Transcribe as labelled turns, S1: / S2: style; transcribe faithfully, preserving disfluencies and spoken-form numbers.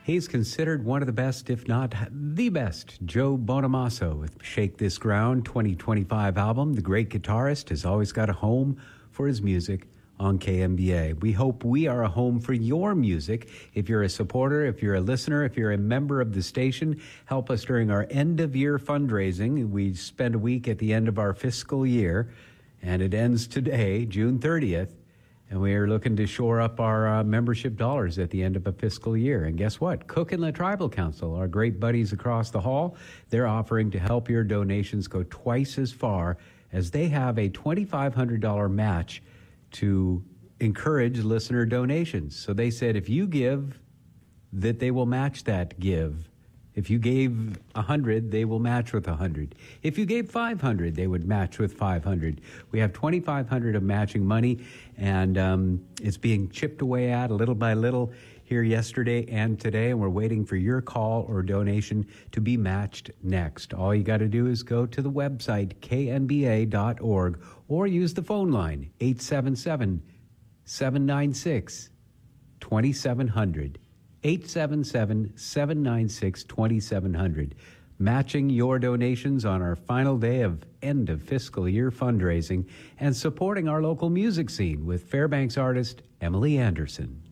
S1: He's considered one of the best, if not the best. Joe Bonamassa with Shake This Ground twenty twenty-five album. The great guitarist has always got a home for his music on K M B A. We hope we are a home for your music. If you're a supporter, if you're a listener, if you're a member of the station, help us during our end-of-year fundraising. We spend a week at the end of our fiscal year, and it ends today, June thirtieth. And we are looking to shore up our uh, membership dollars at the end of a fiscal year. And guess what? Cook Inlet Tribal Council, our great buddies across the hall, they're offering to help your donations go twice as far, as they have a twenty-five hundred dollars match to encourage listener donations. So they said if you give, that they will match that give. If you gave one hundred, they will match with one hundred. If you gave five hundred, they would match with five hundred. We have twenty-five hundred of matching money, and um, it's being chipped away at a little by little here yesterday and today, and we're waiting for your call or donation to be matched next. All you got to do is go to the website, k n b a dot org, or use the phone line, eight seven seven, seven nine six, two seven zero zero. eight seven seven, seven nine six, two seven zero zero. Matching your donations on our final day of end of fiscal year fundraising and supporting our local music scene with Fairbanks artist Emily Anderson.